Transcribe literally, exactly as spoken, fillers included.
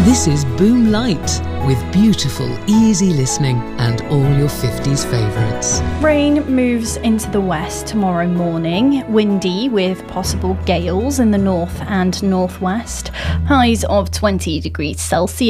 This is Boom Light, with beautiful, easy listening and all your fifties favourites. Rain moves into the west tomorrow morning, windy with possible gales in the north and northwest, highs of twenty degrees Celsius.